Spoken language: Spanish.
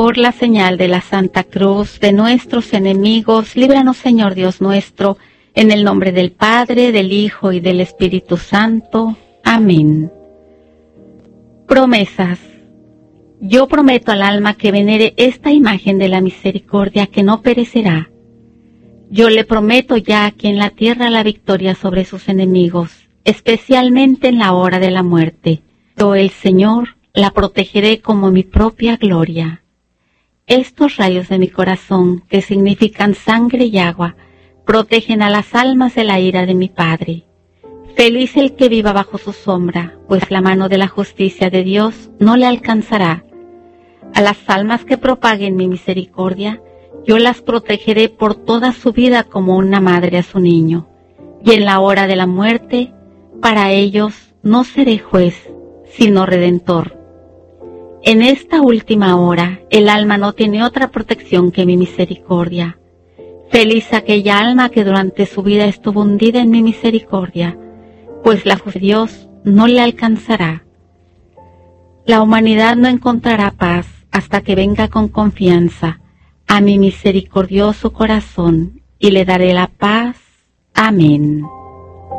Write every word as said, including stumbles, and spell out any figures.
Por la señal de la Santa Cruz de nuestros enemigos, líbranos, Señor Dios nuestro, en el nombre del Padre, del Hijo y del Espíritu Santo. Amén. Promesas. Yo prometo al alma que venere esta imagen de la misericordia que no perecerá. Yo le prometo ya aquí en la tierra la victoria sobre sus enemigos, especialmente en la hora de la muerte. Yo, el Señor, la protegeré como mi propia gloria. Estos rayos de mi corazón, que significan sangre y agua, protegen a las almas de la ira de mi Padre. Feliz el que viva bajo su sombra, pues la mano de la justicia de Dios no le alcanzará. A las almas que propaguen mi misericordia, yo las protegeré por toda su vida como una madre a su niño. Y en la hora de la muerte, para ellos no seré juez, sino redentor. En esta última hora, el alma no tiene otra protección que mi misericordia. Feliz aquella alma que durante su vida estuvo hundida en mi misericordia, pues la justicia de Dios no le alcanzará. La humanidad no encontrará paz hasta que venga con confianza a mi misericordioso corazón y le daré la paz. Amén.